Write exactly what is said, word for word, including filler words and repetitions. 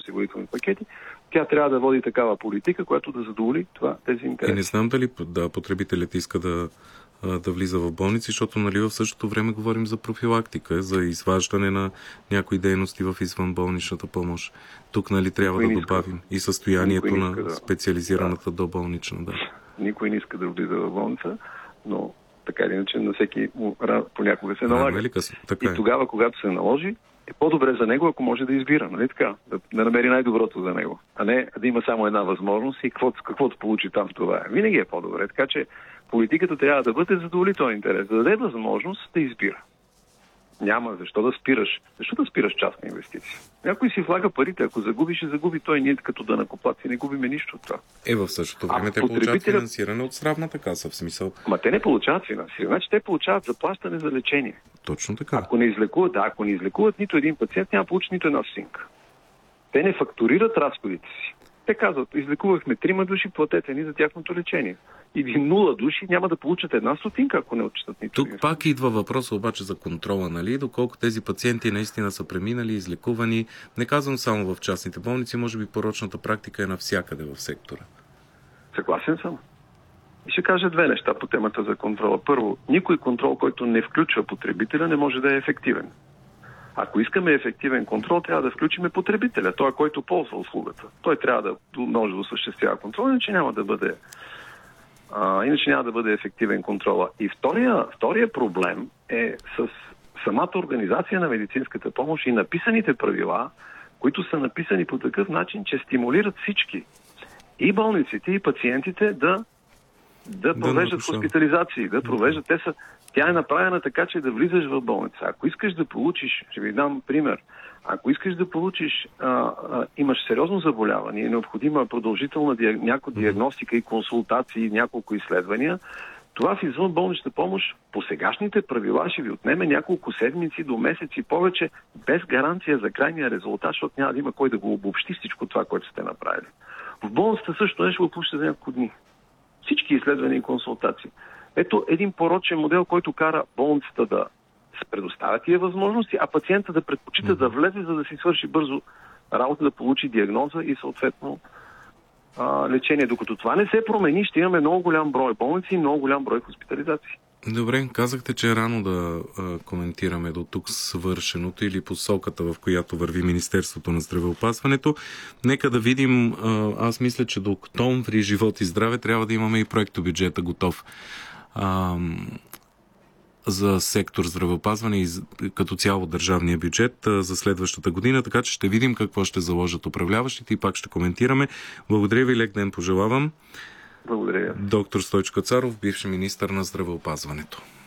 здравноосигурителни пакети, тя трябва да води такава политика, която да задоволи това, тези интереси. И не знам дали да, потребителят иска да, да влиза в болници, защото нали, в същото време говорим за профилактика, за изваждане на някои дейности в извънболничната помощ. Тук нали, трябва Никой да добавим и състоянието на да. специализираната да. доболнична. Да. Никой не иска да влиза в болница, но така или иначе на всеки понякога се налага. Така и тогава, когато се наложи, е по-добре за него, ако може да избира, нали така? Да, да намери най-доброто за него. А не да има само една възможност и каквото, каквото получи там, това е. Винаги е по-добре. Така че политиката трябва да бъде задоволителен интерес, да даде възможност да избира. Няма защо да спираш. Защо да спираш частна инвестиция? Някой си влага парите, ако загубиш, ще загуби той. Ние като данъкоплатци не губиме нищо от това. Е, в същото време а те потребителя... получават финансиране от здравната каса, в смисъл. Ма те не получават финансиране, значи те получават заплащане за лечение. Точно така. Ако не излекуват, да, ако не излекуват нито един пациент, няма получи нито една стотинка. Те не фактурират разходите си. Те казват, излекувахме трима души, платете ни за тяхното лечение. Или нула души няма да получат една стотинка, ако не отчитат нито. Тук пак идва въпрос обаче за контрола, нали? Доколко тези пациенти наистина са преминали, излекувани. Не казвам само в частните болници, може би порочната практика е навсякъде в сектора. Съгласен съм. И ще кажа две неща по темата за контрола. Първо, никой контрол, който не включва потребителя, не може да е ефективен. Ако искаме ефективен контрол, трябва да включим потребителя, той, който ползва услугата. Той трябва да може да осъществява контрол, иначе няма да бъде, а, иначе няма да бъде ефективен контрола. И втория, втория проблем е с самата организация на медицинската помощ и написаните правила, които са написани по такъв начин, че стимулират всички, и болниците, и пациентите да, да провеждат да хоспитализации, да провеждат. Те са, тя е направена така, че да влизаш в болница. Ако искаш да получиш, ще ви дам пример, ако искаш да получиш, а, а, имаш сериозно заболяване, е необходима продължителна диаг... някаква диагностика и консултации, няколко изследвания, това в извънболничната помощ по сегашните правила ще ви отнеме няколко седмици до месеци повече, без гаранция за крайния резултат, защото няма да има кой да го обобщи всичко това, което сте направили. В болницата също не ще го получите за няколко дни. Всички изследвания и консултации. Ето един порочен модел, който кара болницата да се предоставя тия възможности, а пациента да предпочита mm-hmm. да влезе, за да си свърши бързо работа, да получи диагноза и съответно а, лечение. Докато това не се промени, ще имаме много голям брой болници и много голям брой хоспитализации. Добре, казахте, че е рано да а, коментираме до тук свършеното или посоката, в която върви Министерството на здравеопазването. Нека да видим, а, аз мисля, че до октомври, живот и здраве, трябва да имаме и проектобюджета готов а, за сектор здравеопазване и като цяло държавния бюджет а, за следващата година, така че ще видим какво ще заложат управляващите и пак ще коментираме. Благодаря ви, лек ден пожелавам. Благодаря. Доктор Стойчо Кацаров, бивш министър на здравеопазването.